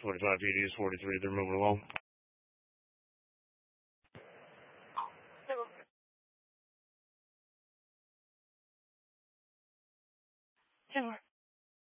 25 PD is 43. They're moving along. Taylor.